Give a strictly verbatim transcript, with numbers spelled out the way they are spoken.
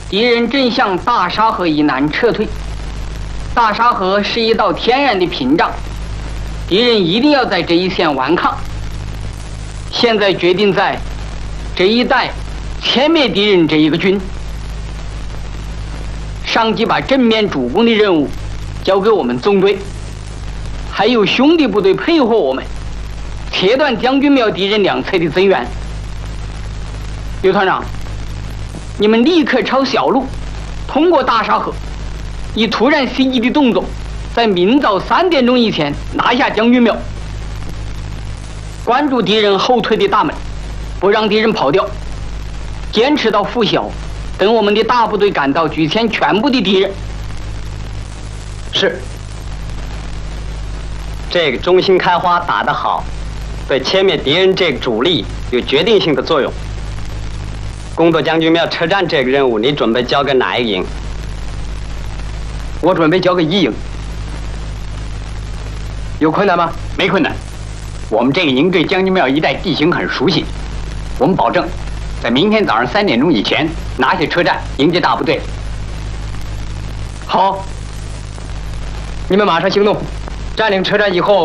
敌人正向大沙河以南撤退。大沙河是一道天然的屏障，敌人一定要在这一线顽抗。现在决定在这一带歼灭敌人这一个军。上级把正面主攻的任务交给我们纵队，还有兄弟部队配合我们，切断将军庙敌人两侧的增援。刘团长，你们立刻抄小路，通过大沙河，以突然袭击的动作，在明早三点钟以前拿下将军庙。关注敌人后退的大门，不让敌人跑掉，坚持到拂晓，等我们的大部队赶到，举歼全部的敌人。 是。这个中心开花打得好，对歼灭敌人这个主力有决定性的作用。攻夺将军庙车站这个任务，你准备交给哪一个营？ 我准备交给一营。有困难吗？ 没困难。我们这个营对将军庙一带地形很熟悉，我们保证在明天早上三点钟以前拿下车站，迎接大部队。 好，你们马上行动，占领车站以后。